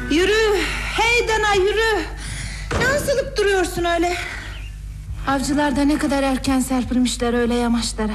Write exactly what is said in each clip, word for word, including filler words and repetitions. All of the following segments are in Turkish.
Yürü, hey dana yürü. Ne asılıp duruyorsun öyle? Avcılar da ne kadar erken serpilmişler öyle yamaçlara.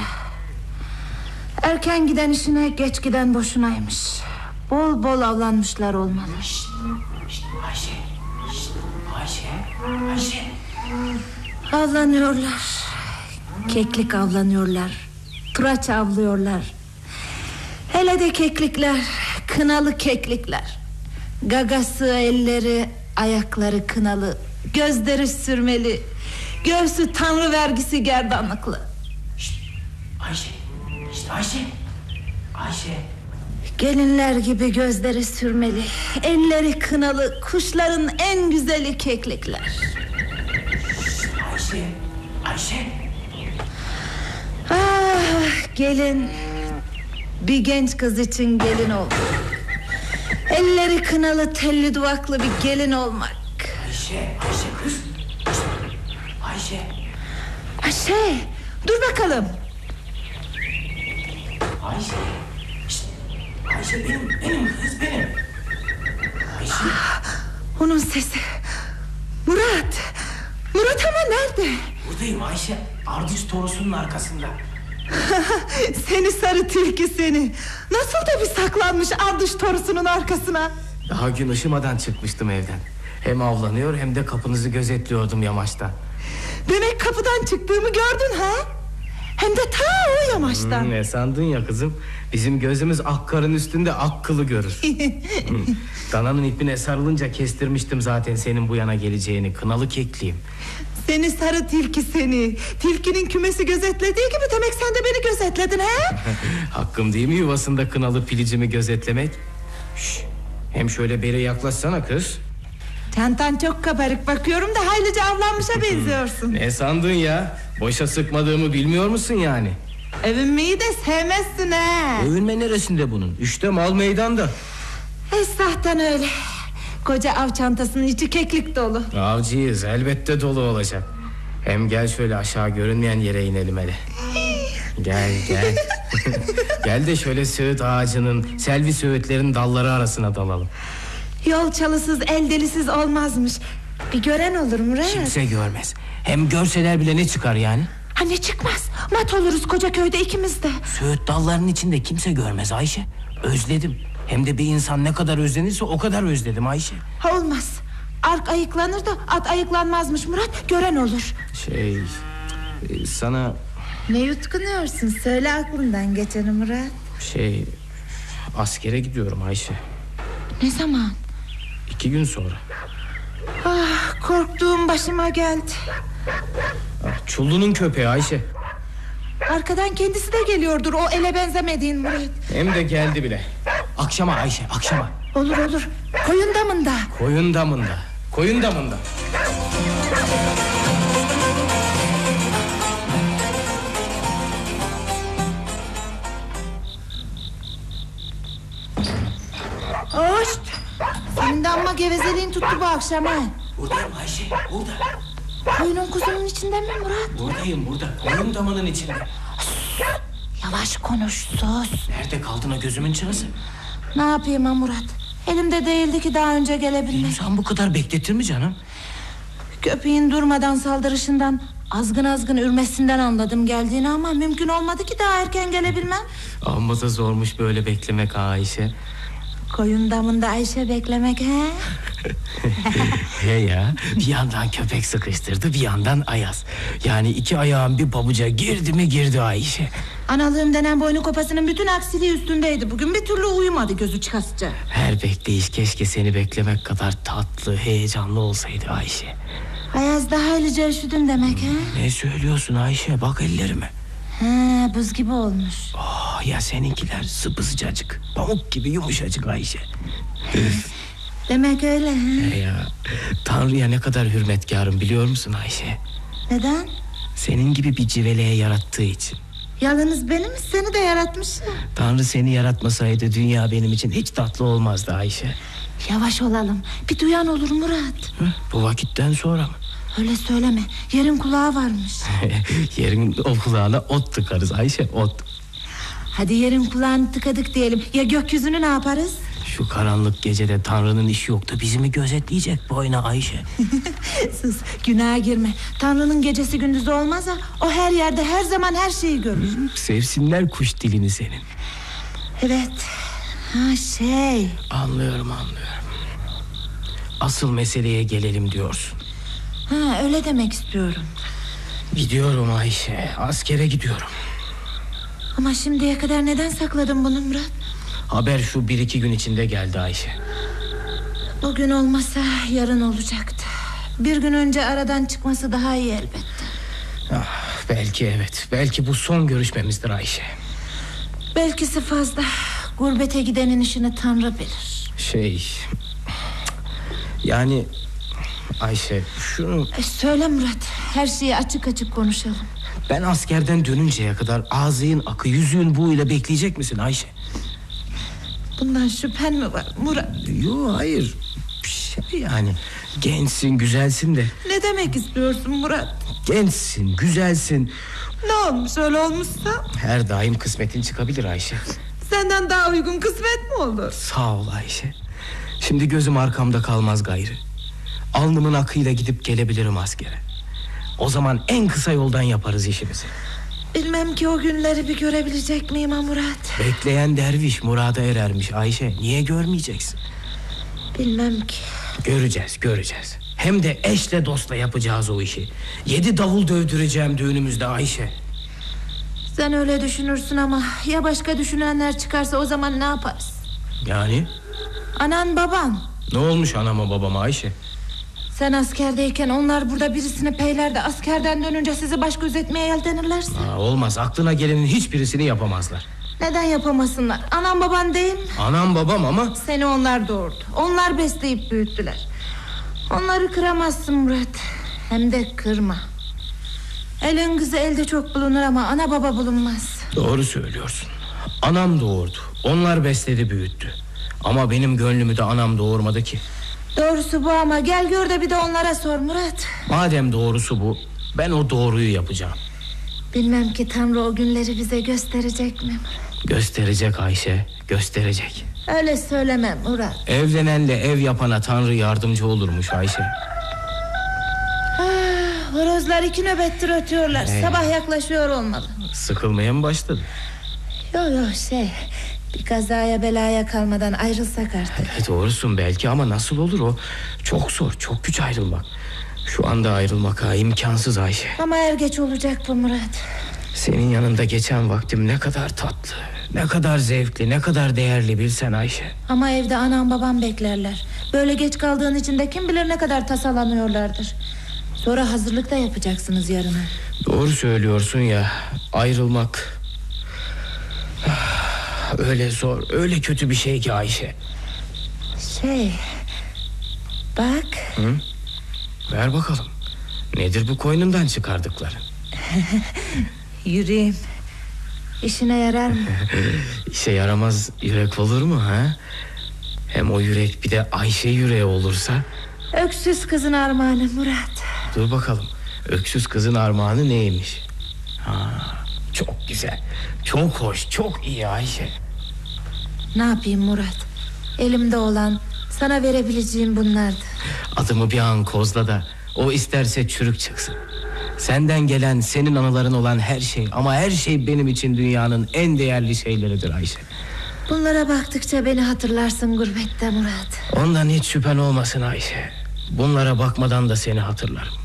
Erken giden işine, geç giden boşunaymış. Bol bol avlanmışlar olmalı. Şşt, şşt, Ayşe, şşt, Ayşe, Ayşe. Avlanıyorlar. Keklik avlanıyorlar. Turaç avlıyorlar. Hele de keklikler, kınalı keklikler. Gagası, elleri, ayakları kınalı, gözleri sürmeli, göğsü tanrı vergisi gerdanlıklı. Şşt, Ayşe, şşt, Ayşe, Ayşe. Gelinler gibi gözleri sürmeli, elleri kınalı, kuşların en güzeli keklikler. Şşt, Ayşe, Ayşe. Ah, gelin. Bir genç kız için gelin olmak. Elleri kınalı, telli duvaklı bir gelin olmak. Ayşe, Ayşe kız. Şşt, Ayşe. Ayşe, dur bakalım. Ayşe. Şşt, Ayşe benim, benim kız benim. Ayşe. Ah, onun sesi. Murat. Murat ama nerede? Buradayım Ayşe. Ardıç torusunun arkasında. Seni sarı tilki seni. Nasıl da bir saklanmış ardış torusunun arkasına. Daha gün ışımadan çıkmıştım evden. Hem avlanıyor hem de kapınızı gözetliyordum yamaçta. Demek kapıdan çıktığımı gördün ha? Hem de ta o yamaçtan. Hmm, ne sandın ya kızım? Bizim gözümüz ak karın üstünde ak kılı görür. hmm. Dananın ipine sarılınca kestirmiştim zaten senin bu yana geleceğini. Kınalı kekliyim. Seni sarı tilki seni. Tilkinin kümesi gözetlediği gibi demek sen de beni gözetledin ha? Hakkım değil mi yuvasında kınalı pilicimi gözetlemek? Şş, hem şöyle beri yaklaşsana kız. Çantan çok kabarık, bakıyorum da haylice avlanmışa benziyorsun. Ne sandın ya? Boşa sıkmadığımı bilmiyor musun yani? Övünmeyi de sevmezsin ha. Övünme neresinde bunun? İşte mal meydanda. Esahtan öyle. Koca av çantasının içi keklik dolu. Avcıyız, elbette dolu olacak. Hem gel şöyle aşağı görünmeyen yere inelim hele. Gel gel. Gel de şöyle söğüt ağacının, selvi söğütlerin dalları arasına dalalım. Yol çalısız, el delisiz olmazmış. Bir gören olur Murat. Kimse görmez. Hem görseler bile ne çıkar yani? Ha, ne çıkmaz? Mat oluruz koca köyde ikimiz de. Söğüt dallarının içinde kimse görmez Ayşe. Özledim. Hem de bir insan ne kadar özlenirse o kadar özledim Ayşe. Ha, olmaz. Ark ayıklanır da at ayıklanmazmış Murat. Gören olur. Şey... e, Sana... Ne yutkunuyorsun? Söyle aklından geçeni Murat. Şey... Askere gidiyorum Ayşe. Ne zaman? İki gün sonra. Ah, korktuğum başıma geldi. Ah, Çullu'nun köpeği Ayşe. Arkadan kendisi de geliyordur, o ele benzemediğin Murat. Hem de geldi bile. Akşama Ayşe, akşama. Olur olur. Koyun damında. Koyun damında. Koyun damında. Hoş. Senin de amma gevezeliğin tuttu bu akşam ha. Buradayım Ayşe, burada. Koyunun kuzunun içinde mi Murat? Buradayım, burada. Koyun damanın içinde. Yavaş konuş, sus. Nerede kaldın o gözümün çırası? Ne yapayım ha Murat? Elimde değildi ki daha önce gelebilmek. İnsan bu kadar bekletir mi canım? Köpeğin durmadan saldırışından, azgın azgın ürmesinden anladım geldiğini, ama mümkün olmadı ki daha erken gelebilmem. Amma da zormuş böyle beklemek Ayşe. Koyun damında Ayşe beklemek he? He ya, bir yandan köpek sıkıştırdı, bir yandan Ayaz. Yani iki ayağın bir pabuca girdi mi girdi Ayşe. Analığım denen boynu kopasının bütün aksiliği üstündeydi bugün. Bir türlü uyumadı gözü çıkasıca. Her bekleyiş keşke seni beklemek kadar tatlı, heyecanlı olsaydı Ayşe. Ayaz da haylice üşüdün demek he? Ne söylüyorsun Ayşe, bak ellerime. He, buz gibi olmuş. Oh, ya seninkiler sıpısıcacık, pamuk gibi yumuşacık Ayşe. Demek öyle he? He ya, Tanrı'ya ne kadar hürmetkarım biliyor musun Ayşe? Neden? Senin gibi bir civeleye yarattığı için. Yalnız beni mi, seni de yaratmış ya. Tanrı seni yaratmasaydı dünya benim için hiç tatlı olmazdı Ayşe. Yavaş olalım, bir duyan olur Murat. Hı, bu vakitten sonra mı? Öyle söyleme, yerin kulağı varmış. Yerin o kulağına ot tıkarız Ayşe, ot. Hadi yerin kulağını tıkadık diyelim, ya gökyüzünü ne yaparız? Şu karanlık gecede Tanrı'nın işi yok da bizi mi gözetleyecek boyuna Ayşe? Sus, günaha girme. Tanrı'nın gecesi gündüzü olmaz ha. O her yerde her zaman her şeyi görür. Sevsinler kuş dilini senin. Evet. Ha şey. Anlıyorum anlıyorum. Asıl meseleye gelelim diyorsun. Ha öyle demek istiyorum. Gidiyorum Ayşe, askere gidiyorum. Ama şimdiye kadar neden sakladın bunu Murat? Haber şu bir iki gün içinde geldi Ayşe. Bugün olmasa yarın olacaktı. Bir gün önce aradan çıkması daha iyi elbette. Ah, belki evet, belki bu son görüşmemizdir Ayşe. Belkisi fazla. Gurbete gidenin işini Tanrı bilir. Şey... Yani... Ayşe şunu... E, söyle Murat, her şeyi açık açık konuşalım. Ben askerden dönünceye kadar ağzın akı yüzüğün buğuyla bekleyecek misin Ayşe? Bundan şüphen mi var Murat? Yok hayır. Şey yani gençsin güzelsin de. Ne demek istiyorsun Murat? Gençsin güzelsin. Ne olmuş öyle olmuşsa? Her daim kısmetin çıkabilir Ayşe. Senden daha uygun kısmet mi olur? Sağ ol Ayşe. Şimdi gözüm arkamda kalmaz gayrı. Alnımın akıyla gidip gelebilirim askere. O zaman en kısa yoldan yaparız işimizi. Bilmem ki o günleri bir görebilecek miyim ha Murat? Bekleyen derviş murada erermiş Ayşe. Niye görmeyeceksin? Bilmem ki. Göreceğiz göreceğiz. Hem de eşle dostla yapacağız o işi. Yedi davul dövdüreceğim düğünümüzde Ayşe. Sen öyle düşünürsün ama ya başka düşünenler çıkarsa o zaman ne yaparız? Yani? Anan baban. Ne olmuş anama babama Ayşe? Sen askerdeyken onlar burada birisini peylerde, askerden dönünce sizi baş gözetmeye yeltenirlerse. Aa, olmaz, aklına gelenin hiçbirisini yapamazlar. Neden yapamasınlar? Anan baban değil mi? Anam babam ama. Seni onlar doğurdu. Onlar besleyip büyüttüler. Onları kıramazsın Murat. Hem de kırma. Elin kızı elde çok bulunur ama ana baba bulunmaz. Doğru söylüyorsun. Anam doğurdu. Onlar besledi büyüttü. Ama benim gönlümü de anam doğurmadı ki. Doğrusu bu ama gel gör de bir de onlara sor Murat. Madem doğrusu bu, ben o doğruyu yapacağım. Bilmem ki Tanrı o günleri bize gösterecek mi? Gösterecek Ayşe, gösterecek. Öyle söyleme Murat. Evlenenle ev yapana Tanrı yardımcı olurmuş Ayşe. Ah, horozlar iki nöbettir ötüyorlar. Hey. Sabah yaklaşıyor olmalı. Sıkılmaya mı başladı? Yok yok şey, bir kazaya belaya kalmadan ayrılsak artık. E, doğrusun belki ama nasıl olur o? Çok zor, çok güç ayrılmak. Şu anda ayrılmak ha, imkansız Ayşe. Ama er geç olacak bu Murat. Senin yanında geçen vaktim ne kadar tatlı, ne kadar zevkli, ne kadar değerli bilsen Ayşe. Ama evde anam babam beklerler. Böyle geç kaldığın için de kim bilir ne kadar tasalanıyorlardır. Sonra hazırlık da yapacaksınız yarına. Doğru söylüyorsun ya, ayrılmak öyle zor, öyle kötü bir şey ki Ayşe. Şey, bak. Hı? Ver bakalım. Nedir bu koynundan çıkardıkların? Yüreğim. İşine yarar mı? İşe yaramaz yürek olur mu ha? Hem o yürek bir de Ayşe yüreği olursa. Öksüz kızın armağanı Murat. Dur bakalım, öksüz kızın armağanı neymiş? Ha, çok güzel, çok hoş, çok iyi Ayşe. Ne yapayım Murat? Elimde olan, sana verebileceğim bunlardı. Adımı bir an kozla da o isterse çürük çıksın. Senden gelen, senin anıların olan her şey, ama her şey benim için dünyanın en değerli şeyleridir Ayşe. Bunlara baktıkça beni hatırlarsın gurbette Murat. Ondan hiç şüphen olmasın Ayşe. Bunlara bakmadan da seni hatırlarım.